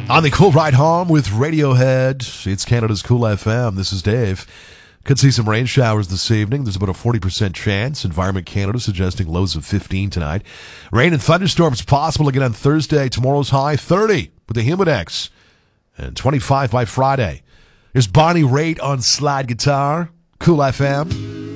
On the Cool Ride Home with Radiohead, it's Canada's Cool FM. This is Dave. Could see some rain showers this evening. There's about a 40% chance. Environment Canada suggesting lows of 15 tonight. Rain and thunderstorms possible again on Thursday. Tomorrow's high 30 with the Humidex. And 25 by Friday. There's Bonnie Raitt on slide guitar. Cool FM.